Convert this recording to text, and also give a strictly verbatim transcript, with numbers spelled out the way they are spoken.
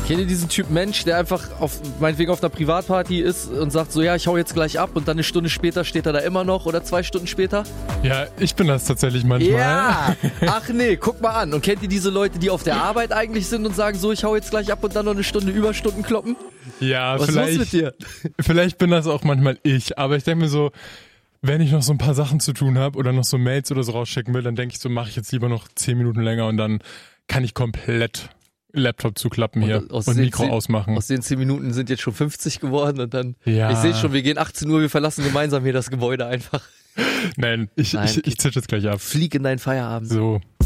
Kennt ihr diesen Typ Mensch, der einfach auf, meinetwegen auf einer Privatparty ist und sagt so, ja, ich hau jetzt gleich ab und dann eine Stunde später steht er da immer noch oder zwei Stunden später? Ja, ich bin das tatsächlich manchmal. Ja, ach nee, guck mal an. Und kennt ihr diese Leute, die auf der Arbeit eigentlich sind und sagen so, ich hau jetzt gleich ab und dann noch eine Stunde Überstunden kloppen? Ja, Was vielleicht, ist los mit dir? Vielleicht bin das auch manchmal ich, aber ich denke mir so, wenn ich noch so ein paar Sachen zu tun habe oder noch so Mails oder so rausschicken will, dann denke ich so, mache ich jetzt lieber noch zehn Minuten länger und dann kann ich komplett Laptop zuklappen hier und, und Mikro zehn, ausmachen. Aus den zehn Minuten sind jetzt schon fünfzig geworden und dann, ja. Ich sehe schon, wir gehen achtzehn Uhr, wir verlassen gemeinsam hier das Gebäude einfach. Nein, ich, Nein, ich, ich zisch jetzt gleich ab. Flieg in deinen Feierabend. So.